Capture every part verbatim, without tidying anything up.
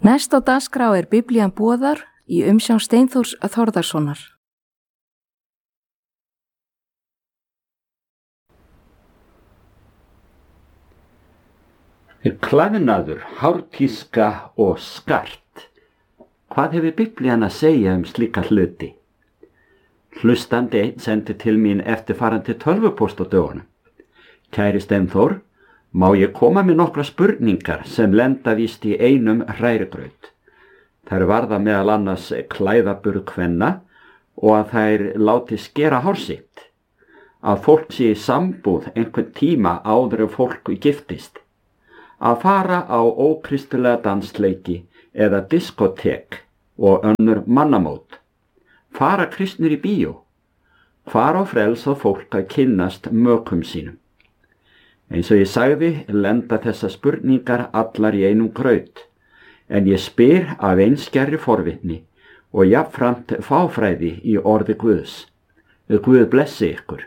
Næst á dagskrá er Biblían boðar í umsjón Steinþórs Þórðarsonar. Klæðnaður, hártíska og skart. Hvað hefur Biblían að segja um slíka hluti? Hlustandi einn sendi til mín eftirfarandi tölvupóst á dögunum. Kæri Steinþór, má ég koma með nokkra spurningar sem lenda víst í einum hrærigraut. Þær varða meðal annars klæðaburð kvenna og að þær láti skera hár sitt. Að fólk sé í sambúð einhvern tíma áður en fólk giftist. Að fara á ókristilega dansleiki eða diskotek og önnur mannamót. Fara kristnir í bíó. Hvar á frelsað fólk að kynnast mökum sínum. Eins og ég sagði, lenda þessar spurningar allar í einum graut, en ég spyr af einskærri forvitni og jafnframt fáfræði í orði Guðs. Guð blessi ykkur.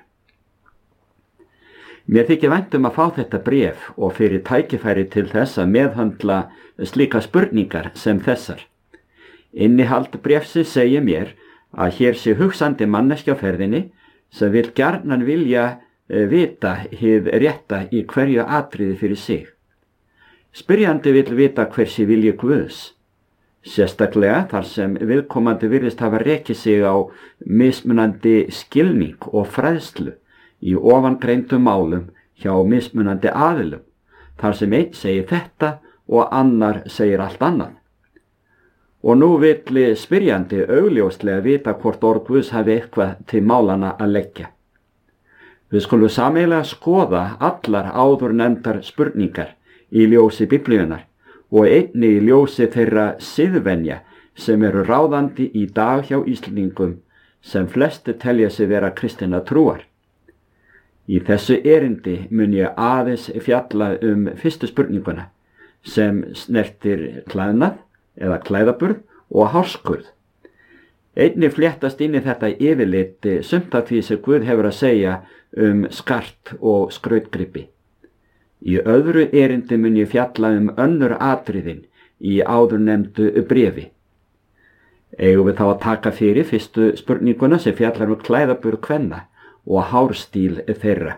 Mér þykir vænt um að fá þetta bréf og fyrir tækifæri til þess að meðhöndla slíka spurningar sem þessar. Innihald bréfsins segir mér að hér sé hugsandi manneskja á ferðinni sem vil gjarnan vilja vita hið rétta í hverju atriði fyrir sig. Spyrjandi vill vita hversi vilji Guðs, sérstaklega þar sem viðkomandi virðist hafa rekið sig á mismunandi skilning og fræðslu í ofangreindum málum hjá mismunandi aðilum, þar sem einn segir þetta og annar segir allt annað. Og nú vill spyrjandi augljóslega vita hvort orð Guðs hafi eitthvað til málanna að leggja. Við skulum sameiginlega skoða allar áður nefndar spurningar í ljósi Biblíunar og einnig í ljósi þeirra siðvenja sem eru ráðandi í dag hjá Íslendingum sem flesti telja sig vera kristinna trúar. Í þessu erindi mun ég aðeins fjalla um fyrstu spurninguna sem snertir klæðnað eða klæðaburð og hárskurð. Einnig fléttast inn í þetta yfirlit sumt af því sem Guð hefur að segja um skart og skrautgripi. Í öðru erindi mun ég fjalla um önnur atriðin í áðurnefndu bréfi. Eigum við þá að taka fyrir fyrstu spurninguna sem fjallar um klæðaburð kvenna og hárstíl þeirra.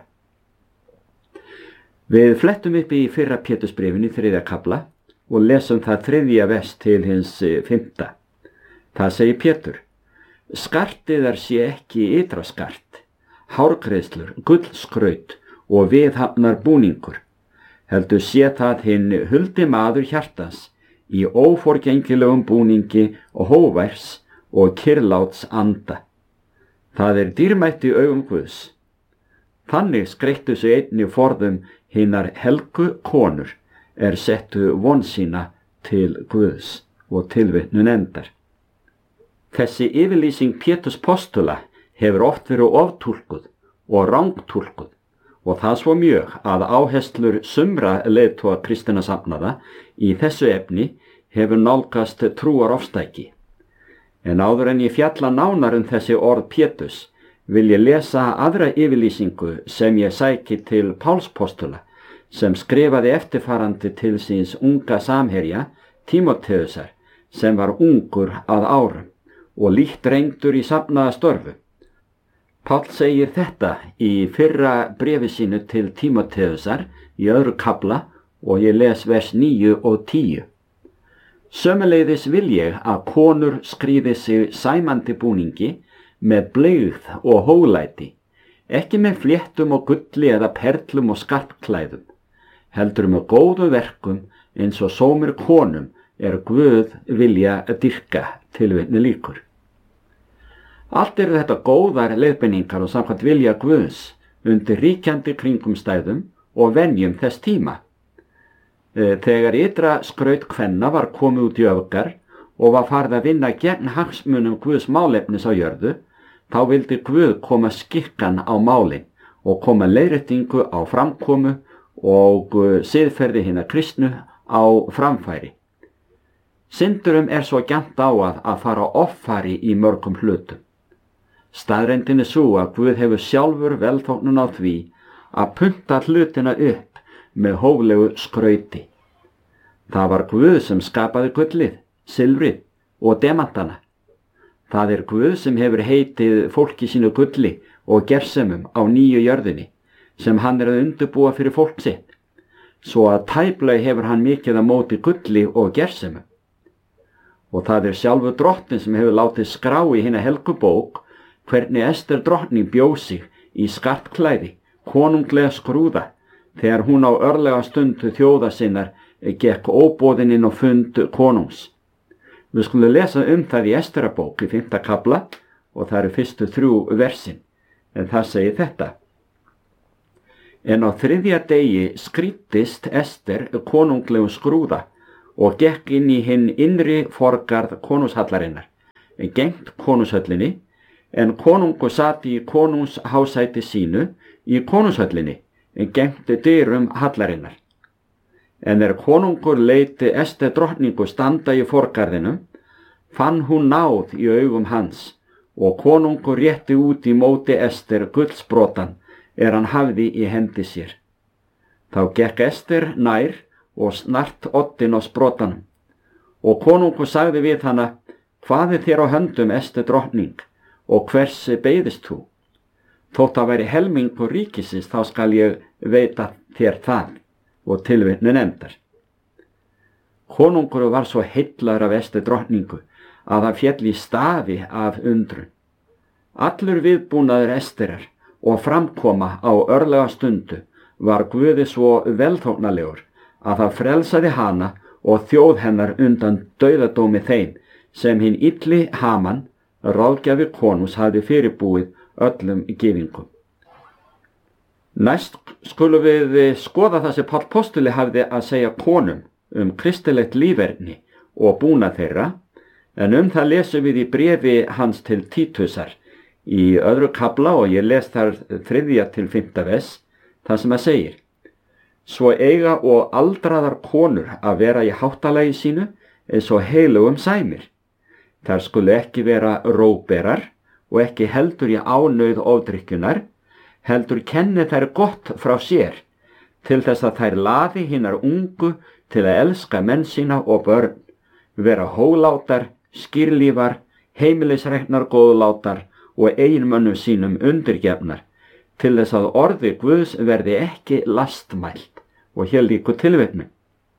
Við flettum upp í fyrra Pétursbréfinu í þriðja kafla og lesum það þriðja vers til hins fimmta. Það segir Pétur: Skartiðar sé ekki ytra skart, hárgreiðslur, gullskraut og viðhafnar búningur, heldur sé það hinn huldi maður hjartans í óforgengilegum búningi og hóværs og kyrrláts anda. Það er dýrmætt í augum Guðs. Þannig skreittu sig einnig forðum hinnar helgu konur er settu von sína til Guðs og tilvitnun endar. Þessi yfirlýsing Péturs postula hefur oft verið oftúlkuð og rangtúlkuð og það svo mjög að áherslur sumra leiðtoga kristinna safnaða í þessu efni hefur nálgast trúarofstæki. En áður en ég fjalla nánar um þessi orð Péturs vil ég lesa aðra yfirlýsingu sem ég sæki til Páls postula sem skrifaði eftirfarandi til síns unga samherja Tímóteusar sem var ungur að árum og lítt reyndur í safnaða störfu. Páll segir þetta í fyrra bréfi sínu til Tímóteusar í öðru kafla og ég les vers níu og tíu. Sömuleiðis vil ég að konur skríði sig sæmandi búningi með blygð og hóglæti, ekki með fléttum og gulli eða perlum og skarpklæðum, heldur með góðu verkum eins og sómir konum er Guð vilja að dyrka tilvitni líkur. Allt eru þetta góðar leiðbeiningar og samkvæmt vilja Guðs undir ríkjandi kringumstæðum og venjum þess tíma. Þegar ytra skraut kvenna var komið út í öfgar og var farið að vinna gegn hagsmunum Guðs málefnis á jörðu, þá vildi Guð koma skikkan á málin og koma leiðréttingu á framkomu og siðferði hinna kristnu á framfæri. Syndurum er svo gjarnt á að, að fara offari í mörgum hlutum. Staðreyndin er svo að Guð hefur sjálfur velþóknun á því að punta hlutina upp með hóflegu skrauti. Það var Guð sem skapaði gullið, silfrið og demantana. Það er Guð sem hefur heitið fólki sínu gulli og gersemum á nýju jörðinni, sem hann er að undirbúa fyrir fólk sitt, svo að tæplega hefur hann mikið að móti gulli og gersemum. Og það er sjálfur drottinn sem hefur látið skrá í hina helgu bók hvernig Ester drottning bjó sig í skartklæði, konunglega skrúða, þegar hún á örlega stundu þjóða sinnar gekk óboðin inn á fund konungs. Við skulum lesa um það í Esterabók í fimmta kafla og það eru fyrstu þrjú versin, en það segir þetta. En á þriðja degi skrýttist Ester konunglegum skrúða og gekk inn í hinn innri forgarð konungshallarinnar, gengt konungshöllinni, en konungur sat í konungshásæti sínu í konungshöllinni, gengt dyrum hallarinnar. En er konungur leiti Ester drottningu standa í forgarðinu, fann hún náð í augum hans, og konungur rétti út í móti Ester gullsbrotan er hann hafði í hendi sér. Þá gekk Ester nær og snart oddin á sprotanum, og konungur sagði við hana, hvað er þér á höndum, Ester drottning, og hvers beiðist þú? Þótt að væri helmingur ríkisins, þá skal ég veita þér það, og tilvitnun endar. Konungur var svo heillar af Ester drottningu að hann féll í stafi af undrun. Allur viðbúnaður Esterar og framkoma á örlega stundu var Guði svo velþóknalegur að það frelsaði hana og þjóð hennar undan dauðadómi þeim sem hinn illi Haman, ráðgjafi konungs, hafði fyrirbúið öllum gyðingum. Næst skulum við skoða það sem Páll postuli hafði að segja konum um kristilegt líferni og búnað þeirra, en um það lesum við í bréfi hans til Títusar í öðru kafla og ég les þar þriðja til fimmta vers, það sem að segir: Svo eiga og aldraðar konur að vera í háttalagi sínu eins og heilugum sæmir. Þar skulu ekki vera róberar og ekki heldur í ánauð ofdrykkjunar, heldur kenni þær gott frá sér, til þess að þær laði hinnar ungu til að elska menn sína og börn, vera hólátar, skýrlífar, heimilisreknar góðlátar og eiginmönnum sínum undirgefnar, til þess að orði Guðs verði ekki lastmælt. Og hér lýkur tilvitnun.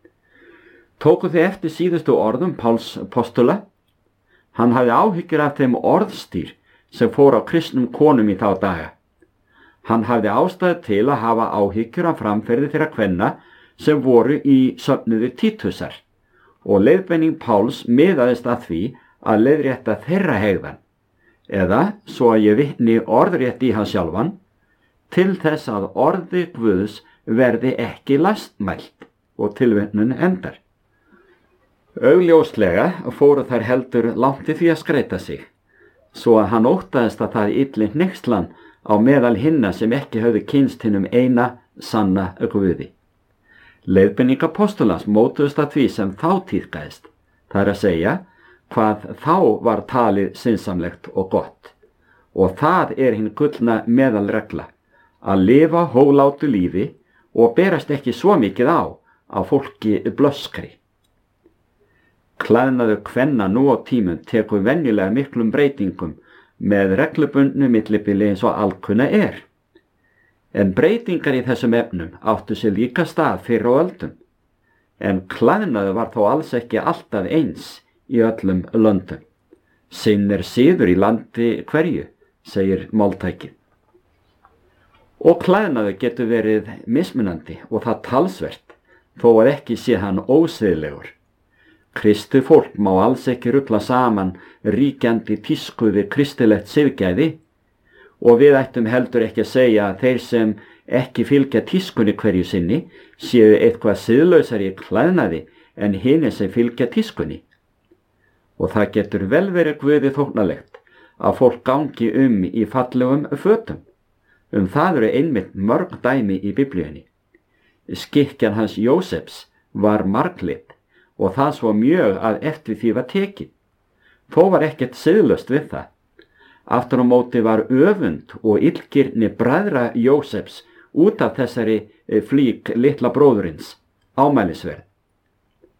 Tóku þið eftir síðustu orðum Páls postula? Hann hafði áhyggjur af þeim orðstýr sem fór á kristnum konum í þá daga. Hann hafði ástæðu til að hafa áhyggjur af framferði þeirra kvenna sem voru í söfnuði Títusar, og leiðbeining Páls miðaðist að því að leiðrétta þeirra hegðan, eða, svo að ég vitni orðrétt í hann sjálfan, til þess að orði Guðs verði ekki lastmælt, og tilvitnun endar. Augljóslega fóru þær heldur langt í því að skreita sig, svo að hann óttaðist að það illi hneykslan á meðal hinna sem ekki höfðu kynst hinum eina sanna Guði. Leiðbeining apostolans mótuðust að því sem þá tíðkaðist, það er að segja hvað þá var talið sinnsamlegt og gott, og það er hinn gullna meðalregla, að lifa hólátu lífi og berast ekki svo mikið á á fólki blöskri. Klæðnaður kvenna nú á tímum tekur venjulega miklum breytingum með reglubundnu millibili eins og alkunna er. En breytingar í þessum efnum áttu sér líka stað fyrir á öldum, en klæðnaður var þó alls ekki alltaf eins í öllum löndum. Sinn er siður í landi hverju, segir máltækið. Og klæðnaður getur verið mismunandi og það talsvert, þó að ekki sé hann ósiðlegur. Kristu fólk má alls ekki rugla saman ríkjandi tísku við kristilegt siðgæði, og við ættum heldur ekki að segja að þeir sem ekki fylgja tískunni hverju sinni séu eitthvað siðlausari í klæðnaði en hinir sem fylgja tískunni. Og það getur vel verið Guði þóknalegt að fólk gangi um í fallegum fötum. Um það eru einmitt mörg dæmi í Biblíunni. Skikkjan hans Jósefs var marglitt, og það svo mjög að eftir því var tekið. Þó var ekkert siðlaust við það. Aftur á móti var öfund og illgirni bræðra Jósefs út af þessari flík litla bróðurins ámælisverð.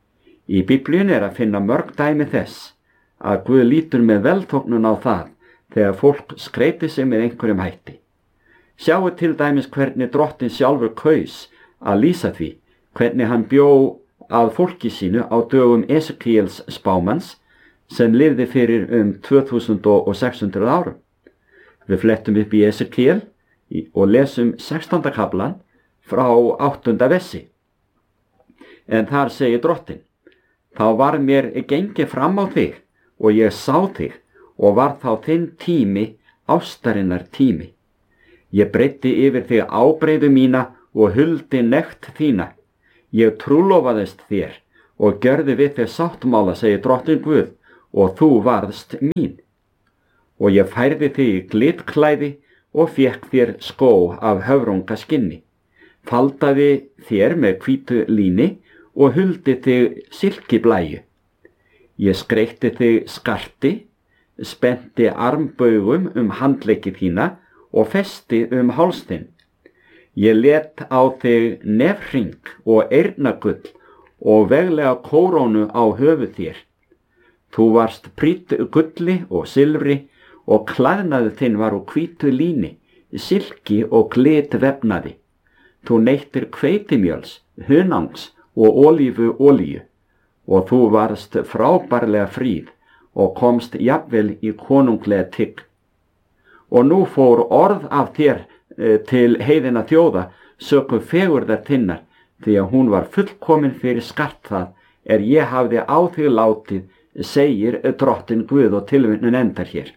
Í Biblíunni er að finna mörg dæmi þess að Guð lítur með velþóknun á það þegar fólk skreytir sig með einhverjum hætti. Sjáu til dæmis hvernig Drottinn sjálfur kaus að lýsa því hvernig hann bjó að fólki sínu á dögum Esekíels spámanns sem lifði fyrir um tvö þúsund sex hundruð árum. Við flettum upp í Esekíel og lesum sextánda kaflan frá áttunda versi. En þar segir Drottinn: Þá var mér gengið fram á þig og ég sá þig og var þá þinn tími ástarinnar tími. Ég breiddi yfir þig ábreiðu mína og huldi nekt þína. Ég trúlofaðist þér og gjörði við þér sáttmála, segir Drottinn Guð, og þú varðst mín. Og ég færði þig í glitklæði og fékk þér skó af höfrungaskinni, faldaði þér með hvítu líni og huldi þig silkiblæju. Ég skreytti þig skarti, spennti armbaugum um handleggi þína og festi um háls þinn. Ég let á þig nefhring og eyrnagull og veglega kórónu á höfuð þér. Þú varst prýdd gulli og silfri og klæðnaður þinn var úr hvítu líni, silki og glitvefnaði. Þú neyttir hveitimjöls, hunangs og ólífu olíu og þú varst frábærlega fríð og komst jafnvel í konunglega tign. Og nú fór orð af þér e, til heiðina þjóða sökum fegurðar þinnar, því að hún var fullkomin fyrir skart það er ég hafði á þig látið, segir Drottinn Guð, og tilvitnun endar hér.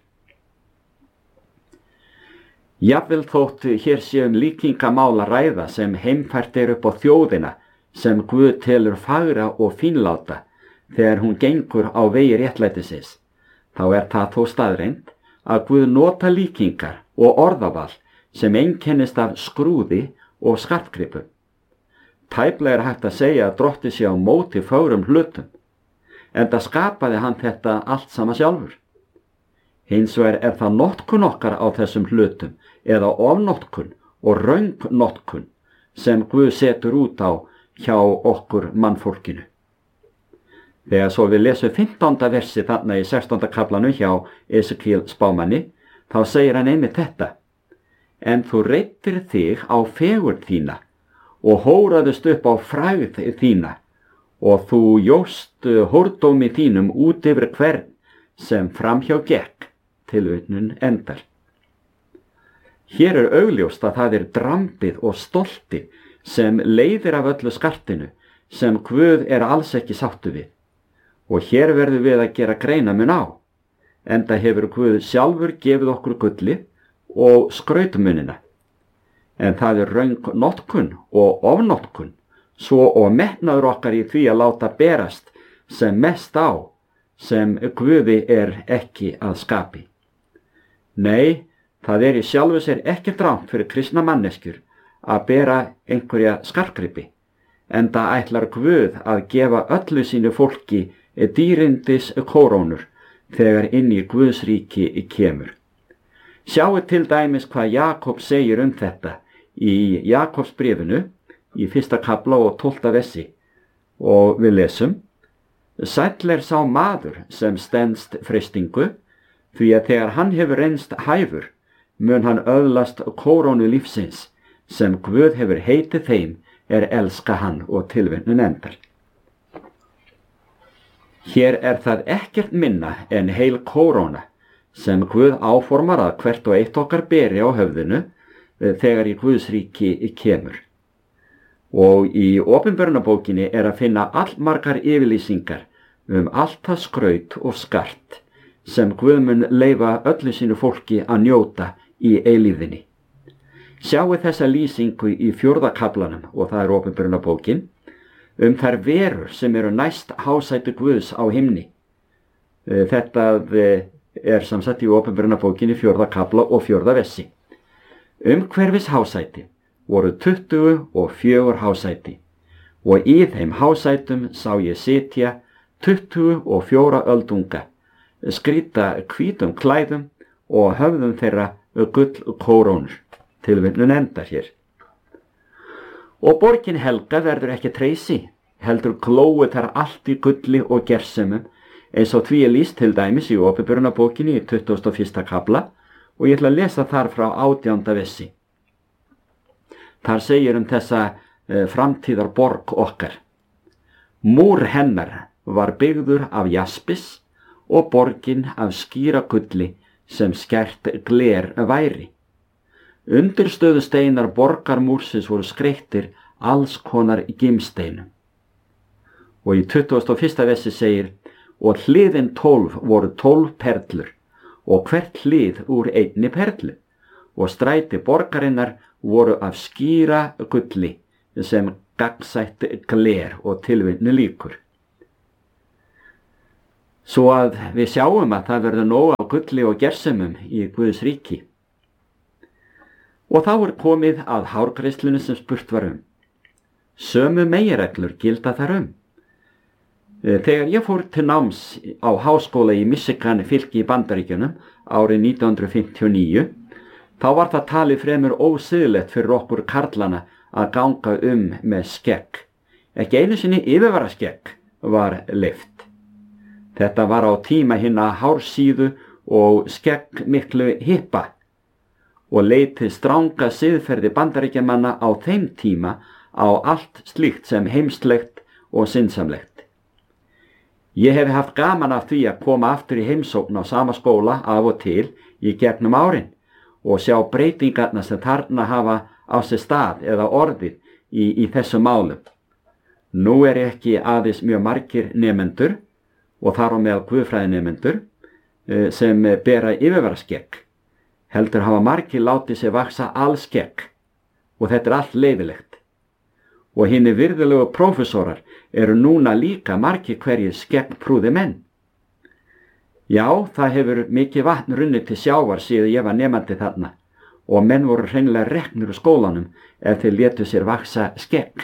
Jafnvel þótt hér sé um líkingamál að ræða sem heimfært er upp á þjóðina, sem Guð telur fagra og fínláta þegar hún gengur á vegi réttlætisins, þá er það þó staðreynd að Guð nota líkingar og orðaval sem einkennist af skrúði og skartgripum. Tæplega er hægt að segja að Drottinn sé á móti fögrum hlutum, enda skapaði hann þetta allt sama sjálfur. Hins vegar er það notkun okkar á þessum hlutum eða ofnotkun og röngnotkun sem Guð setur út á hjá okkur mannfólkinu. Þegar svo við lesum fimmtánda versi þarna í sextánda kaflanum hjá Esekíel spámanni, þá segir hann einmitt þetta: En þú reiddir þig á fegurð þína og hóraðist upp á frægð þína og þú jóst hórdómi þínum út yfir hvern sem framhjá gekk, tilvitnun endar. Hér er augljóst að það er drambið og stoltið sem leiðir af öllu skartinu, sem Guð er alls ekki sáttu við. Og hér verðum við að gera greinamun á, enda hefur Guð sjálfur gefið okkur gulli og skrautmunina. En það er röng notkun og ofnotkun, svo og metnaður okkar í því að láta berast sem mest á, sem Guði er ekki að skapi. Nei, það er í sjálfu sér ekkert rangt fyrir kristna manneskjur að bera einhverja skartgripi, enda ætlar Guð að gefa öllu sínu fólki dýrindis kórónur þegar inn í Guðs ríki kemur. Sjáu til dæmis hvað Jakob segir um þetta í Jakobs bréfinu í fyrsta kafla og tólfta versi, og við lesum: Sæll er sá maður sem stenst freistingu, því að þegar hann hefur reynst hæfur, mun hann öðlast kórónu lífsins, sem Guð hefur heitið þeim er elska hann, og tilvitnun endar. Hér er það ekkert minna en heil kóróna sem Guð áformar að hvert og eitt okkar beri á höfðinu þegar í Guðs ríki kemur. Og í opinberunarbókinni er að finna allmargar yfirlýsingar um allt það skraut og skart sem Guð mun leyfa öllu sínu fólki að njóta í eilífðinni. Sjáu þessa lýsingu í fjórða kaflanum, og það er opinberunarbókin, um þær verur sem eru næst hásæti Guðs á himni. Þetta er samsett í opinberunarbókinni fjórða kafla og fjórða versi. Umhverfis hásæti voru tuttugu og fjögur hásæti, og í þeim hásætum sá ég sitja tuttugu og fjóra öldunga, skrýta hvítum klæðum og höfðum þeirra gull kórónur, tilvitnun endar hér. Og borgin helga verður ekki treysi, heldur glói þar allt í gulli og gersemum, eins og því er lýst til dæmis í Åpenbarunarbókinni í tuttugasta og fyrsta kafla og ég ætla að lesa þar frá átjánda versi. Þar segir um þessa uh, framtíðar borg okkar. Múr hennar var byggður af jaspis og borgin af skýra gulli sem skært gler væri. Undirstöðu steinar borgarmúrsins voru skreyttir alls konar gimsteinum. Og í tuttugasta og fyrsta versi segir, og hliðin tólf voru tólf perlur, og hvert hlið úr einni perlu, og stræti borgarinnar voru af skýra gulli sem gagnsætt gler og tilvinnu líkur. Svo að við sjáum að það verður nóg á gulli og gersemum í Guðs ríki. Og þá er komið að hárgreiðslunni sem spurt var um. Sömu meginreglur gilda þar um. Þegar ég fór til náms á háskóla í Michigan fylki í Bandaríkjunum árið nítján hundruð fimmtíu og níu, þá var það talið fremur ósiðlegt fyrir okkur karlana að ganga um með skegg. Ekki einu sinni yfirvaraskegg var leyft. Þetta var á tíma hinna hársíðu og skegg miklu hippa og leitið stranga siðferði Bandaríkjamanna á þeim tíma á allt slíkt sem heimslegt og sinnsamlegt. Ég hef haft gaman af því að koma aftur í heimsókn á sama skóla af og til í gegnum árin og sjá breytingarna sem þarna hafa á sér stað eða orðið í, í þessum málum. Nú er ekki aðeins mjög margir nemendur og þar á meðal guðfræðinemendur sem bera yfirvaraskegg. Heldur hafa margir látið sér vaksa allskegg og þetta er allt leyfilegt. Og hinni virðulegu prófessorar eru núna líka margir hverjir skeggprúði menn. Já, það hefur mikið vatn runnið til sjávar síðan ég var nemandi þarna og menn voru hreinlega reknir úr skólanum ef þeir létu sér vaksa skegg.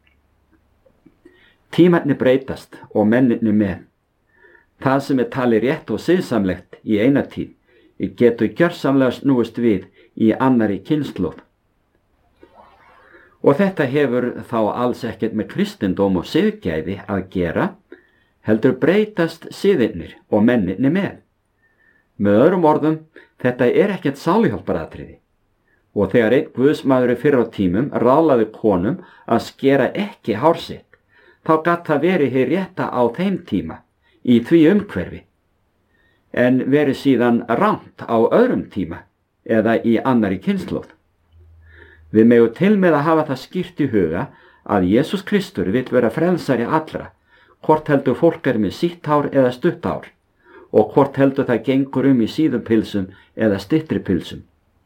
Tímarnir breytast og menninni með. Það sem er talið rétt og siðsamlegt í eina tíð getur gjörsamlega snúist við í annarri kynslóð. Og þetta hefur þá alls ekkert með kristindóm og siðgæði að gera, heldur breytast siðirnir og menninni með. Með öðrum orðum, þetta er ekkert sáluhjálparatriði. Og þegar einn guðsmaður fyrr á tímum ráðlaði konum að skera ekki hár sitt, þá gat það verið hið rétta á þeim tíma, í því umhverfi, en verið síðan rangt á öðrum tíma eða í annarri kynslóð. Við megum til með að hafa það skýrt í huga að Jesús Kristur vill vera frelsari allra, hvort heldur fólk er með sítt hár eða stutt hár, og hvort heldur það gengur um í síðum pilsum eða styttri pilsum.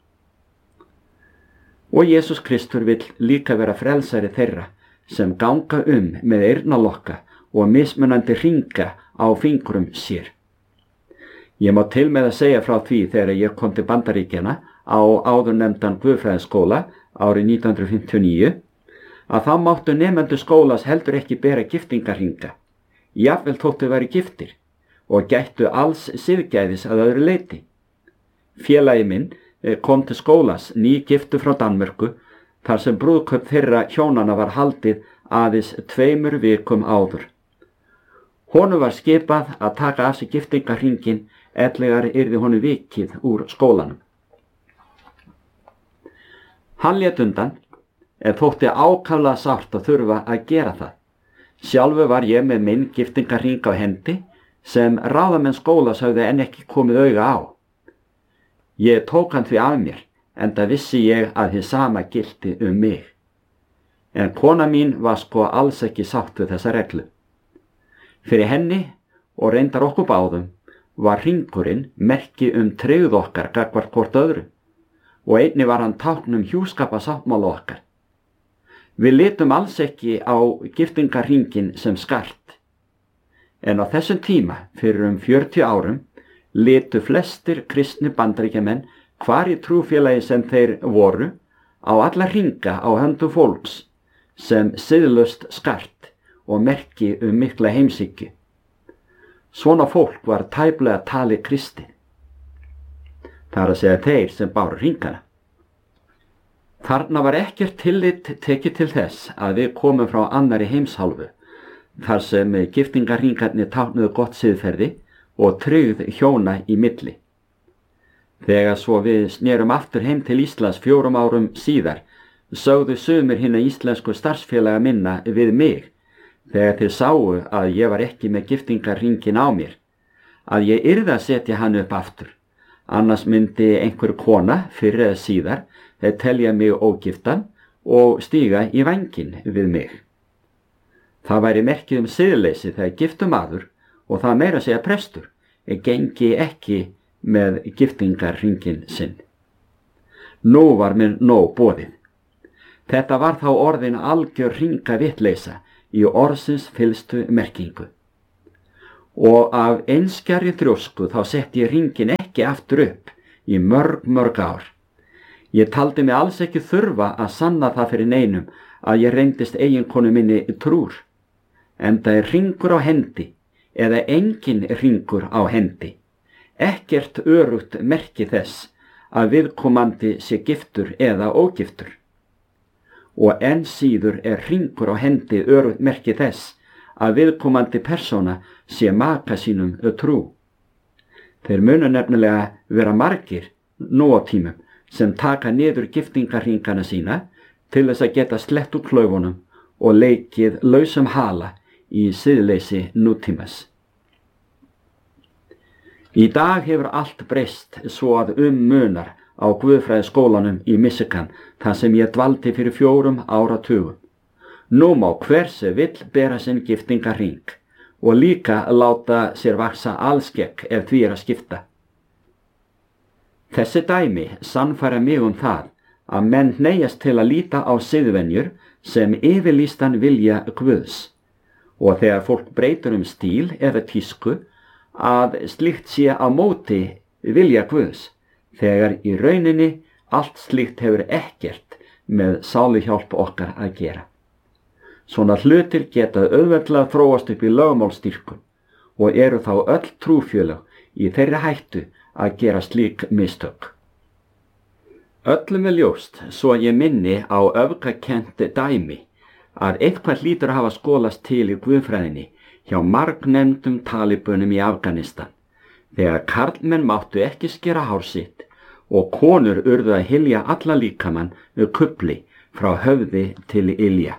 Og Jesús Kristur vill líka vera frelsari þeirra sem ganga um með eyrnalokka og mismunandi hringa á fingrum sér. Ég má til með að segja frá því þegar ég kom til Bandaríkjana á áðurnefndan guðfræðaskóla árið nítján hundruð fimmtíu og níu, að þá máttu nemendur skólas heldur ekki bera giftingarhringa, jafnvel þóttu væri giftir og gættu alls siðgæðis að öðru leyti. Félagi minn kom til skólas nýgiftu frá Danmörku þar sem brúðkaup þeirra hjónanna var haldið aðeins tveimur vikum áður. Honum var skipað að taka af sig giftingarhringinn ellegar yrði honum vikið úr skólanum. Hann lét undan, en þótti ákaflega sárt að þurfa að gera það. Sjálfur var ég með minn giftingarhring á hendi sem ráðamenn skólas höfðu enn ekki komið auga á. Ég tók hann því af mér, enda vissi ég að hið sama gilti um mig. En kona mín var sko alls ekki sátt við þessa reglu. Fyrir henni og reyndar okkur báðum var hringurinn merki um tryggð okkar gagnvart hvort öðru og einnig var hann tákn um hjúskapasáttmála okkar. Við litum alls ekki á giftingarhringinn sem skart. En á þessum tíma, fyrir um fjörutíu árum, litu flestir kristni Bandaríkjamenn hvar í trúfélagi sem þeir voru á alla hringa á höndum fólks sem siðlaust skart og merki um mikla heimshyggju. Svona fólk var tæplega talið kristið. Það er að segja þeir sem báru hringana. Þarna var ekkert tillit tekið til þess að við komum frá annarri heimsálfu, þar sem giftingarringarnir táknuðu gott siðferði og tryggð hjóna í milli. Þegar svo við snerum aftur heim til Íslands fjórum árum síðar, sögðu sumir hinna íslensku starfsfélaga minna við mig, þegar þeir sáu að ég var ekki með giftingarringin á mér, að ég yrði að setja hann upp aftur, annars myndi einhver kona fyrr eða síðar telja mig ógiftan og stíga í vænginn við mig. Það væri merkið um siðleysi þegar giftur maður, og það meira að segja prestur, gengi ekki með giftingarringin sinn. Nú var mér nóg boðið. Þetta var þá orðin algjör hringavitleysa í orðsins fyllstu merkingu. Og af einskjarri þrjósku þá setti ég ringin ekki aftur upp í mörg, mörg ár. Ég taldi mig alls ekki þurfa að sanna það fyrir neinum að ég reyndist eiginkonu minni trúr, enda er ringur á hendi eða engin ringur á hendi. Ekkert örugt merki þess að viðkomandi sé giftur eða ógiftur. Og enn síður er ringur á hendi örugt merki þess að viðkomandi persóna sé maka sínum trú. Þeir munu nefnilega vera margir nú á tímum sem taka niður giftingarringana sína til þess að geta slett úr klaufunum og leikið lausum hala í siðleysi nútímas. Í dag hefur allt breyst svo að um munar á guðfræðiskólanum í Michigan, þar sem ég dvaldi fyrir fjórum áratugum. Nú má hver sem vill bera sinn giftingarring og líka láta sér vaxa alskegg ef því er að skipta. Þessi dæmi sannfæra mig um það að menn hneigjast til að líta á siðvenjur sem yfirlýstan vilja Guðs, og þegar fólk breytir um stíl eða tísku að slíkt sé á móti vilja Guðs, þegar í rauninni allt slíkt hefur ekkert með sáluhjálp okkar að gera. Svona hlutir geta auðveldlega þróast upp í lögmálsdýrkun og eru þá öll trúfélög í þeirri hættu að gera slík mistök. Öllum er ljóst, svo ég minni á öfgakennt dæmi, að eitthvað hlýtur að hafa skólast til í guðfræðinni hjá margnefndum talibunum í Afganistan, þegar karlmenn máttu ekki skera hár sitt og konur urðu að hylja alla líkamann með kubli frá höfði til ilja.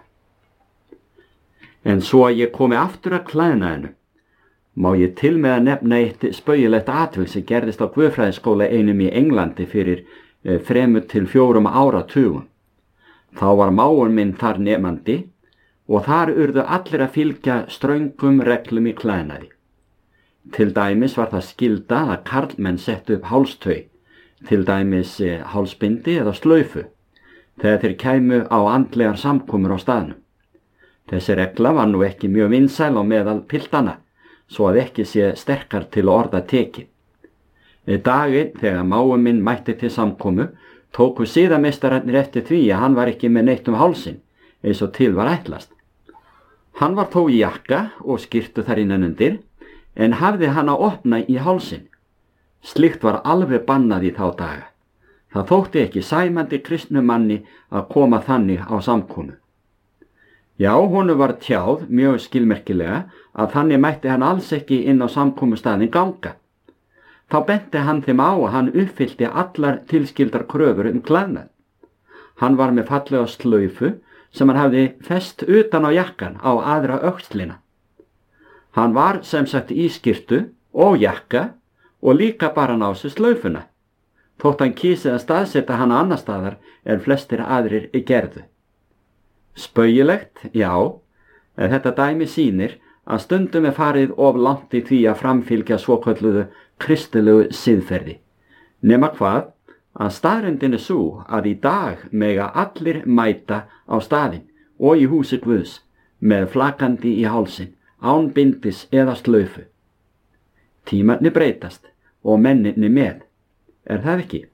En svo að ég komi aftur að klæðnaðinu, má ég til með að nefna eitt spaugilegt atvik sem gerðist á guðfræðiskóla einum í Englandi fyrir eh, þremur til fjórum áratugum. Þá var mágur minn þar nemandi og þar urðu allir að fylgja ströngum reglum í klæðnaði. Til dæmis var það skylda að karlmenn settu upp hálstau, til dæmis eh, hálsbindi eða slaufu, þegar þeir kæmu á andlegar samkomur á staðnum. Þessi regla var nú ekki mjög vinsæl á meðal piltana, svo að ekki sé sterkar til orða tekið. Daginn þegar mágur minn mætti til samkomu, tóku siðameistararnir eftir því að hann var ekki með neitt um hálsinn, eins og til var ætlast. Hann var þó í jakka og skyrtu þar innan undir, en hafði hann að opna í hálsinn. Slíkt var alveg bannað í þá daga. Það þótti ekki sæmandi kristnum manni að koma þannig á samkomu. Já, honum var tjáð mjög skilmerkilega að þannig mætti hann alls ekki inn á samkomustaðinn ganga. Þá benti hann þeim á að hann uppfyllti allar tilskildar kröfur um klæðnað. Hann var með fallega slaufu sem hann hafði fest utan á jakkan á aðra öxlina. Hann var sem sagt í skyrtu og jakka og líka bara ná sér slaufuna, þótt hann kýsið að staðsetta hana annar staðar en flestir aðrir gerðu. Spaugilegt, já, en þetta dæmi sýnir að stundum er farið of langt í því að framfylgja svokölluðu kristilegu siðferði. Nema hvað, að staðreyndin er sú að í dag mega allir mæta á staðinn og í húsi Guðs með flakandi í hálsinn, án bindis eða slaufu. Tímarnir breytast og menninni með, er það ekki?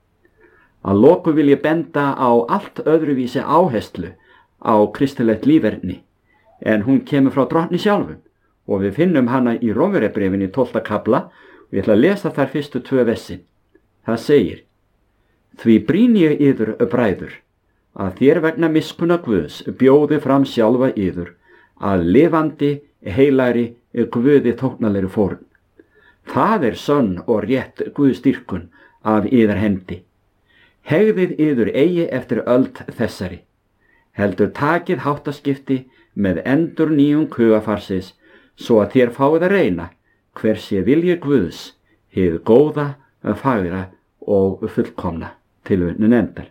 Að loku vil ég benda á allt öðruvísi áherslu á kristilegt líferni, en hún kemur frá Drottni sjálfum og við finnum hana í Rómverjabréfinu í tólfta kafla og ég ætla að lesa þar fyrstu tvö versin. Það segir: Því brýni ég yður, bræður, að þér vegna miskunna Guðs bjóði fram sjálfa yður, að lifandi, heilagri, Guði þóknanlegri fórn. Það er sönn og rétt Guðsdýrkun af yðar hendi. Hegðið yður eigi eftir öld þessari. Heldur takið háttaskipti með endur nýjum hugafarsis, svo að þér fáið að reyna hver sé vilji Guðs, hið góða, fagra og fullkomna. Tilvitnun endar.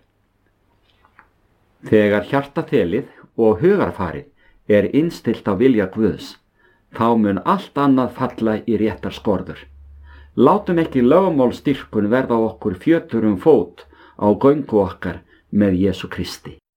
Þegar hjartaþelið og hugarfarið er innstillt á vilja Guðs, þá mun allt annað falla í réttar skorður. Látum ekki lögmálsdýrkun verða okkur fjötur um fót á göngu okkar með Jesú Kristi.